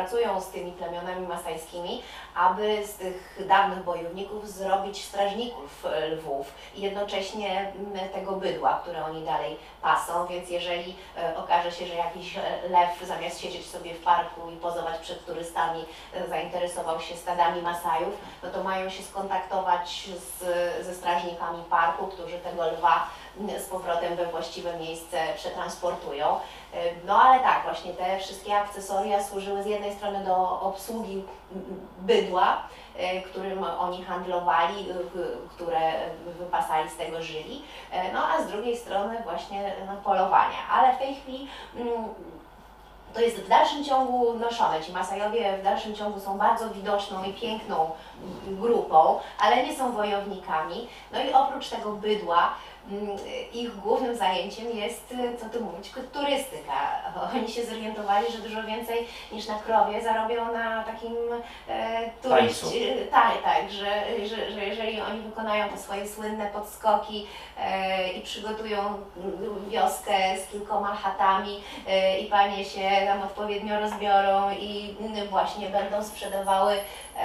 współpracują z tymi plemionami masajskimi, aby z tych dawnych bojowników zrobić strażników lwów i jednocześnie tego bydła, które oni dalej pasą, więc jeżeli okaże się, że jakiś lew zamiast siedzieć sobie w parku i pozować przed turystami zainteresował się stadami Masajów, no to mają się skontaktować ze strażnikami parku, którzy tego lwa z powrotem we właściwe miejsce przetransportują. No ale tak, właśnie te wszystkie akcesoria służyły z jednej strony do obsługi bydła, którym oni handlowali, które wypasali, z tego żyli, no a z drugiej strony właśnie polowania. Ale w tej chwili to jest w dalszym ciągu noszone. Ci Masajowie w dalszym ciągu są bardzo widoczną i piękną grupą, ale nie są wojownikami. No i oprócz tego bydła, ich głównym zajęciem jest, co tu mówić, turystyka. Oni się zorientowali, że dużo więcej niż na krowie zarobią na takim turyście. Tak, że jeżeli oni wykonają te swoje słynne podskoki i przygotują wioskę z kilkoma chatami i panie się tam odpowiednio rozbiorą i właśnie będą sprzedawały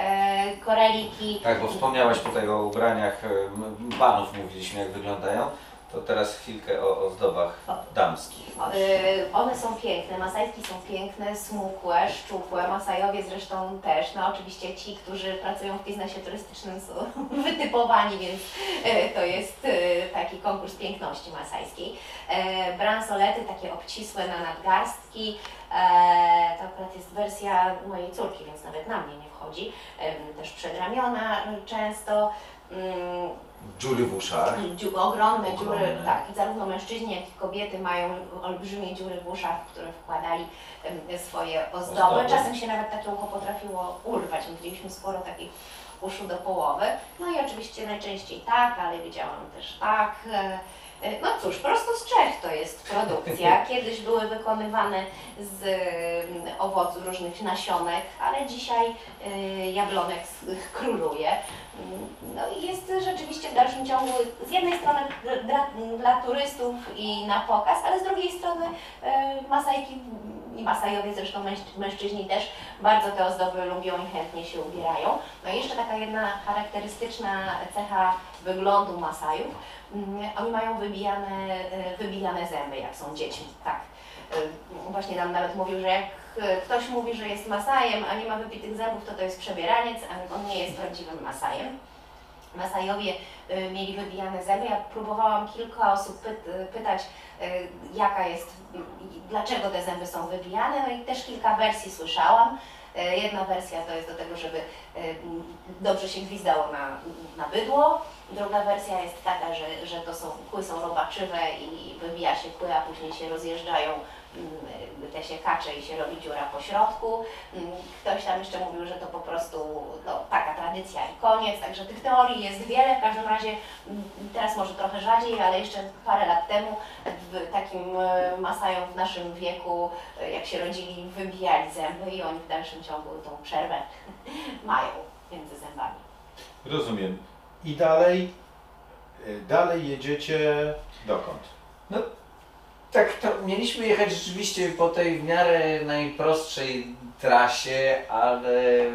koraliki. Tak, bo wspomniałaś tutaj o ubraniach panów, mówiliśmy jak wyglądają. To teraz chwilkę o ozdobach damskich. One są piękne, masajki są piękne, smukłe, szczupłe, Masajowie zresztą też. No oczywiście ci, którzy pracują w biznesie turystycznym są wytypowani, więc to jest taki konkurs piękności masajskiej. Bransolety takie obcisłe na nadgarstki, to akurat jest wersja mojej córki, więc nawet na mnie nie wchodzi. Też przedramiona często. Dziury w uszach. Ogromne dziury, tak, i zarówno mężczyźni, jak i kobiety mają olbrzymie dziury w uszach, w które wkładali swoje ozdoby. Czasem się nawet takie ucho potrafiło urwać, widzieliśmy sporo takich uszu do połowy. No i oczywiście najczęściej tak, ale widziałam też tak. No cóż, prosto z Czech to jest produkcja. Kiedyś były wykonywane z owoców różnych nasionek, ale dzisiaj jablonek króluje. No i jest rzeczywiście w dalszym ciągu z jednej strony dla turystów i na pokaz, ale z drugiej strony Masajki i Masajowie, zresztą mężczyźni też bardzo te ozdoby lubią i chętnie się ubierają. No i jeszcze taka jedna charakterystyczna cecha wyglądu Masajów. Oni mają wybijane zęby, jak są dziećmi. Tak. Właśnie nam nawet mówił, że jak ktoś mówi, że jest Masajem, a nie ma wybitych zębów, to jest przebieraniec, a on nie jest prawdziwym Masajem. Masajowie mieli wybijane zęby. Ja próbowałam kilka osób pytać, jaka jest, dlaczego te zęby są wybijane, no i też kilka wersji słyszałam. Jedna wersja to jest do tego, żeby dobrze się gwizdało na bydło. Druga wersja jest taka, że to kły są robaczywe i wybija się kły, a później się rozjeżdżają te siekacze i się robi dziura po środku. Ktoś tam jeszcze mówił, że to po prostu taka tradycja i koniec, także tych teorii jest wiele. W każdym razie teraz może trochę rzadziej, ale jeszcze parę lat temu takim Masajom w naszym wieku, jak się rodzili, wybijali zęby i oni w dalszym ciągu tą przerwę mają między zębami. Rozumiem. I dalej jedziecie dokąd? No, tak, to mieliśmy jechać rzeczywiście po tej w miarę najprostszej trasie, ale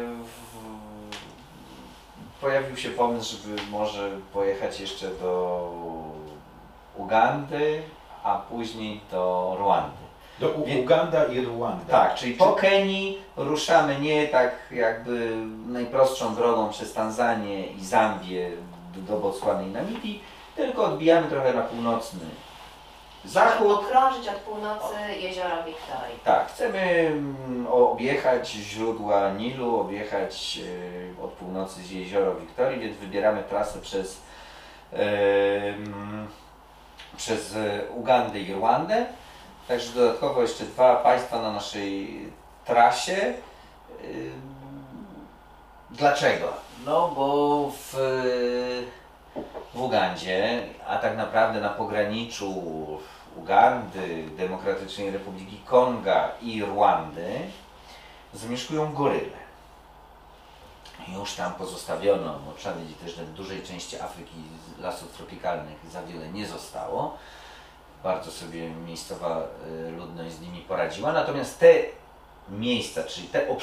pojawił się pomysł, żeby może pojechać jeszcze do Ugandy, a później do Rwandy. Uganda i Rwanda. Tak, czyli po Kenii ruszamy nie tak jakby najprostszą drogą przez Tanzanię i Zambię do Botswany i Namibii, tylko odbijamy trochę na północny zachód. Okrążyć od północy jezioro Wiktorii. Tak, chcemy objechać źródła Nilu, objechać od północy jezioro Wiktorii, więc wybieramy trasę przez Ugandę i Rwandę. Także dodatkowo jeszcze dwa państwa na naszej trasie. Dlaczego? No bo w Ugandzie, a tak naprawdę na pograniczu Ugandy, Demokratycznej Republiki Konga i Rwandy zamieszkują goryle. Już tam pozostawiono, bo trzeba wiedzieć też, że w dużej części Afryki lasów tropikalnych za wiele nie zostało. Bardzo sobie miejscowa ludność z nimi poradziła, natomiast te miejsca, czyli te